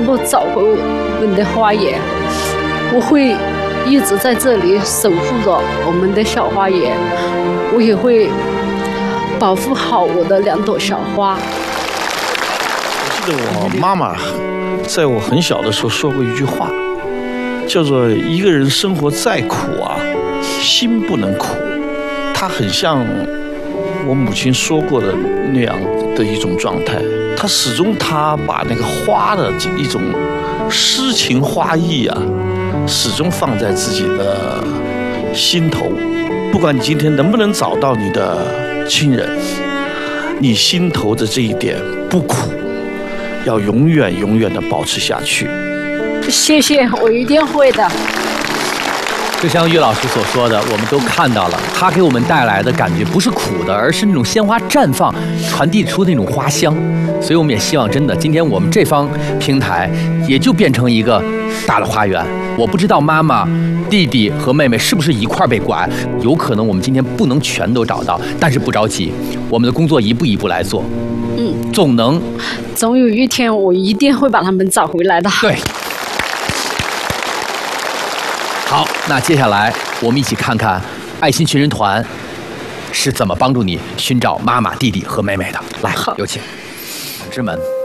够找回我们的花园，我会一直在这里守护着我们的小花园，我也会保护好我的2朵小花。 我记得我妈妈在我很小的时候说过一句话，叫做一个人生活再苦啊，心不能苦。她很像我母亲说过的那样的一种状态，她始终把那个花的一种诗情画意啊，始终放在自己的心头。不管你今天能不能找到你的亲人，你心头的这一点不苦，要永远永远的保持下去。 谢谢，我一定会的。 就像岳老师所说的，我们都看到了，它给我们带来的感觉不是苦的，而是那种鲜花绽放传递出那种花香。所以我们也希望，真的，今天我们这方平台也就变成一个大的花园。我不知道妈妈、弟弟和妹妹是不是一块被拐，有可能我们今天不能全都找到，但是不着急，我们的工作一步一步来做。总有一天我一定会把他们找回来的。对。好，那接下来我们一起看看爱心寻人团是怎么帮助你寻找妈妈、弟弟和妹妹的。来，有请，同志们。